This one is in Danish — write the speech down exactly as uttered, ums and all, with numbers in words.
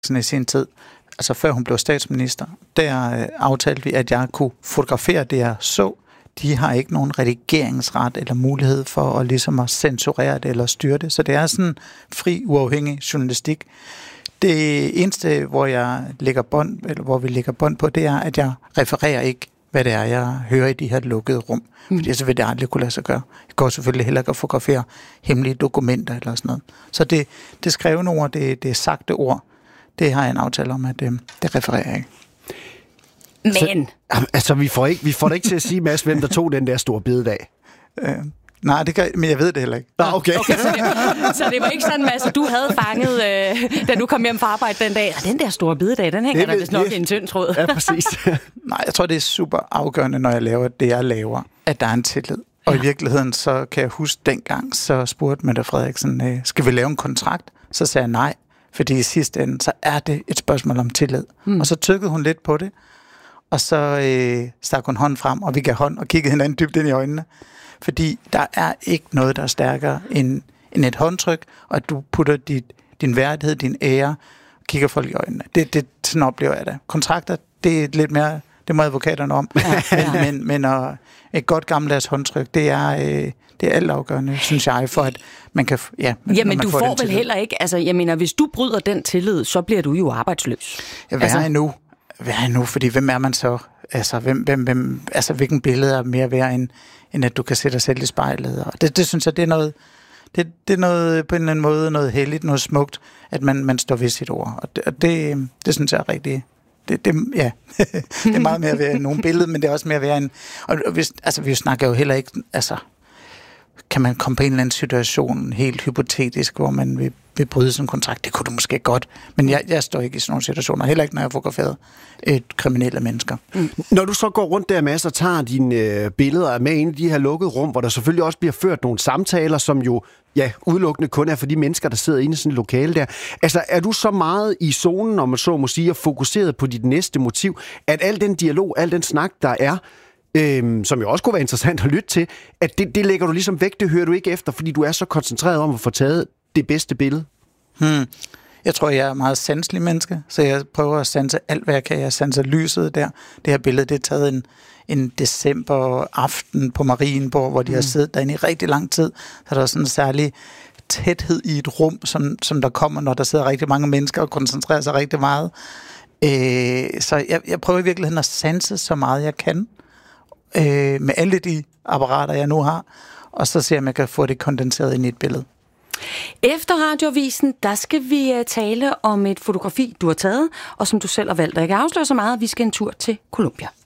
i sin tid, altså før hun blev statsminister, der øh, aftalte vi, at jeg kunne fotografere det, jeg så. De har ikke nogen redigeringsret eller mulighed for at, ligesom at censurere det eller styre det. Så det er sådan fri, uafhængig journalistik. Det eneste, hvor jeg lægger bånd, eller hvor vi lægger bånd på, det er, at jeg refererer ikke, hvad det er, jeg hører i de her lukkede rum. Mm. Fordi så vil det aldrig kunne lade sig gøre. Jeg går selvfølgelig heller ikke at fotografere hemmelige dokumenter eller sådan noget. Så det, det skrevne ord, det, det er sagte ord, det har jeg en aftale om, at det, det refererer jeg ikke. Men... Så, altså, vi får, ikke, vi får da ikke til at sige, Mads, hvem der tog den der store bededag. Øh, nej, det kan, men jeg ved det heller ikke. Nå, okay. okay så, det, så det var ikke sådan, Mads, at du havde fanget, øh, da du kom hjem fra arbejde den dag. Og den der store bededag, den hænger der vist nok i en tynd tråd. Ja, præcis. Nej, jeg tror, det er super afgørende, når jeg laver det, jeg laver, at der er en tillid. Og ja. I virkeligheden, så kan jeg huske dengang, så spurgte Mette Frederiksen, øh, skal vi lave en kontrakt? Så sagde jeg nej, fordi i sidste ende, så er det et spørgsmål om tillid. Mm. Og så tykkede hun lidt på det, og så øh, stak hun hånden frem, og vi gav hånd og kiggede hinanden dybt ind i øjnene. Fordi der er ikke noget, der er stærkere end, end et håndtryk, og at du putter dit, din værdighed, din ære, og kigger folk i øjnene. Det, det, sådan oplever jeg det. Kontrakter, det er lidt mere, det må advokaterne om. Ja, ja. Men, men, men og et godt gammeldags håndtryk, det er, øh, det er altafgørende, synes jeg, for at man kan... Ja, Jamen, man du får vel heller ikke... Altså, jeg mener, hvis du bryder den tillid, så bliver du jo arbejdsløs. Ja, hvad altså, er nu? Hvad er nu? Fordi hvem er man så? Altså, hvem, hvem, hvem, altså hvilken billede er mere værd, end, end at du kan sætte dig selv i spejlet? Og det, det synes jeg, det er noget... Det, det er noget, på en eller anden måde noget helligt, noget smukt, at man, man står ved sit ord. Og det, og det, det synes jeg er rigtig... Det, det, ja, det er meget mere værd end nogle billeder, men det er også mere værd end... Og hvis, altså, vi snakker jo heller ikke... Altså, kan man komme på en eller anden situation, helt hypotetisk, hvor man vil, vil bryde sådan en kontrakt? Det kunne du måske godt, men jeg, jeg står ikke i sådan nogle situationer, heller ikke, når jeg fotograferer et kriminelle mennesker. Mm. Når du så går rundt der, Mads, og tager dine øh, billeder med ind i de her lukkede rum, hvor der selvfølgelig også bliver ført nogle samtaler, som jo ja, udelukkende kun er for de mennesker, der sidder inde i sådan et lokale der. Altså, er du så meget i zonen, om man så må sige, og fokuseret på dit næste motiv, at al den dialog, al den snak, der er, Øhm, som jo også kunne være interessant at lytte til, at det, det lægger du ligesom væk, det hører du ikke efter, fordi du er så koncentreret om at få taget det bedste billede? Hmm. Jeg tror, jeg er meget sanselig menneske, så jeg prøver at sanse alt, hvad jeg kan. Jeg sanser lyset der. Det her billede, det er taget en, en december aften på Marienborg, hvor de hmm. har siddet derinde i rigtig lang tid. Så der er sådan en særlig tæthed i et rum, som, som der kommer, når der sidder rigtig mange mennesker og koncentrerer sig rigtig meget. Øh, så jeg, jeg prøver i virkeligheden at sanse så meget, jeg kan. Øh, med alle de apparater, jeg nu har, og så ser jeg, om jeg kan få det kondenseret ind i et billede. Efter Radioavisen, der skal vi uh, tale om et fotografi, du har taget, og som du selv har valgt. Og jeg kan afsløre så meget, at vi skal en tur til Colombia.